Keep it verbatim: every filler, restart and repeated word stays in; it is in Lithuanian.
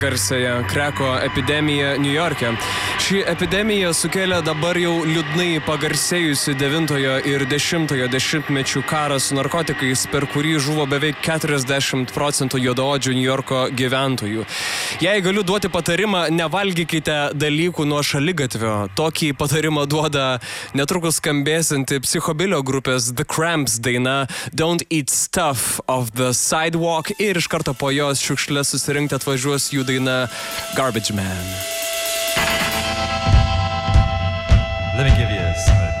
Garsėje kreko epidemija New York'e. Ši epidemija sukėlė dabar jau liūdnai pagarsėjusi devintojo ir dešimtojo dešimtmečių karą su narkotikais, per kurį žuvo beveik keturiasdešimt procentų juodaodžių New Yorko gyventojų. Jei galiu duoti patarimą, nevalgykite dalykų nuo šaligatvio. Tokį patarimą duoda netrukus skambėsianti Psichobilio grupės The Cramps daina Don't Eat Stuff of the Sidewalk ir iš karto po jos šiukšlės susirinkti atvažiuos jų daina Garbage Man. Let me give you a